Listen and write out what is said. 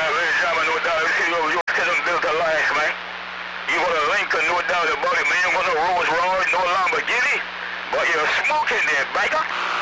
man, ladies and gentlemen, no doubt. You see them built a life, man. You got a Lincoln, no doubt about it, man. You got no Rolls Royce, no Lamborghini, but you're smoking there, biker.